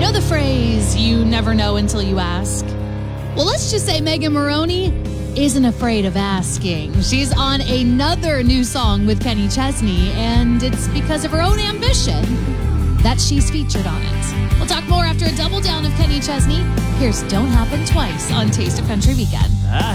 Know the phrase, you never know until you ask? Well, let's just say Megan Moroney isn't afraid of asking. She's on another new song with Kenny Chesney, and it's because of her own ambition that she's featured on it. We'll talk more after a double down of Kenny Chesney. Here's Don't Happen Twice on Taste of Country Weekend.